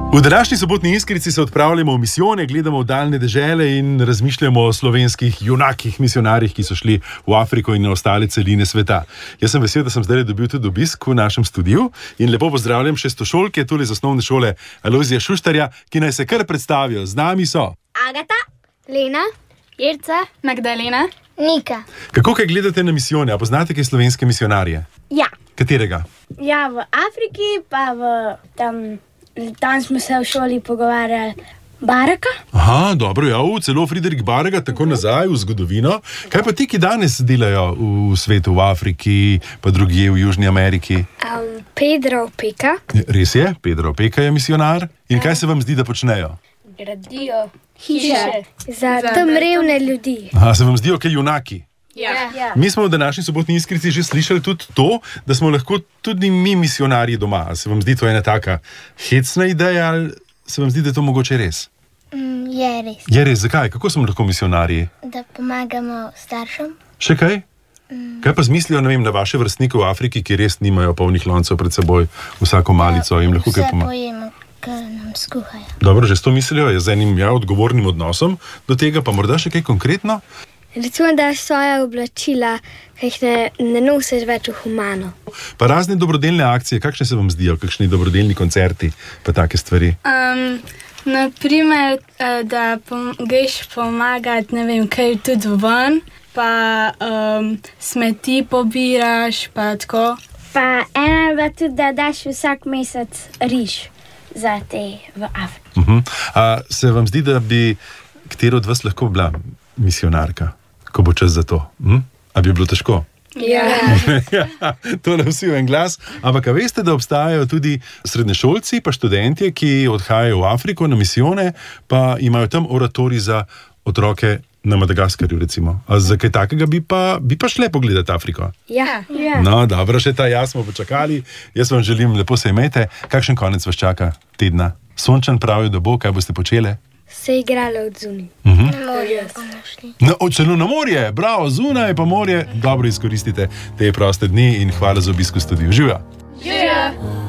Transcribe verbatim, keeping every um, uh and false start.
V današnji sobotni Iskrici se odpravljamo v misijone, gledamo v daljne dežele in razmišljamo o slovenskih junakih, misionarjih, ki so šli v Afriko in na ostale celine sveta. Jaz sem vesel, da sem zdaj dobil tudi obisk v našem studiu in lepo pozdravljam šestošolke tule iz osnovne šole Alojzija Šuštarja, ki naj se kar predstavijo. Z nami so Agata, Lena, Irca, Magdalena, Nika. Kako kaj gledate na misijone? A poznate kaj slovenske misionarje? Ja. Katerega? Ja, v Afriki pa v tam, tam smo se v šoli pogovarjali Baraka. Aha, dobro, ja, celo Friderik Baraga, tako nazaj v zgodovino. Kaj pa ti, ki danes delajo v svetu, v Afriki, pa drugje v Južni Ameriki? Um, Pedro Opeka. Res je, Pedro Opeka je misionar. In kaj se vam zdi, da počnejo? Gradijo hiše za tam revne ljudi. Aha, se vam zdijo kaj junaki? Ja. Ja. Mi smo v današnji sobotni Iskrici že slišali tudi to, da smo lahko tudi mi misionarji doma. Se vam zdi to ena taka hecna ideja ali se vam zdi, da je to mogoče res? Mm, je res. Je res, zakaj? Kako smo lahko misionarji? Da pomagamo staršem. Še kaj? Mm. Kaj pa zmislijo, ne vem, na vaše vrstnike v Afriki, ki res nimajo polnih loncev pred seboj, vsako malico, jim lahko kaj pomaga? Vse pojemo, kar nam skuhajo. Dobro, že s to mislijo, je z enim ja, odgovornim odnosom do tega, pa morda še kaj konkretno? Recimo, da svoje oblačila, ki jih ne, ne nosiš več v humano. Pa razne dobrodelne akcije, kakšne se vam zdijo, kakšni dobrodelni koncerti, pa take stvari? Um, naprimer, da pom greš pomagati, ne vem, kaj tudi ven, pa um, smeti pobiraš, pa tako. Pa ena je bila tudi, da daš vsak mesec riž za te v Afriki. Uh -huh. A se vam zdi, da bi katero od vas lahko bila misionarka, ko bo čas za to? Hm? A bi bilo težko? Ja. Ja, to ne vsi v en glas. Ampak a veste, da obstajajo tudi srednješolci pa študentje, ki odhajajo v Afriko na misijone, pa imajo tam oratorij za otroke na Madagaskarju, recimo. A za kaj takega bi pa, bi pa šle pogledati Afriko? Ja. Ja. No, dobro, še ta jaz smo počakali. Jaz vam želim, lepo se imejte. Kakšen konec vas čaka tedna? Sončan pravijo, da bo, kaj boste počele? Se igralo od zunaj. Uh -huh. Na morje bomo šli. No, celo na morje, bravo, zunaj pa morje. Dobro izkoristite te proste dni in hvala za obisk v studiu. Živjo! Ja.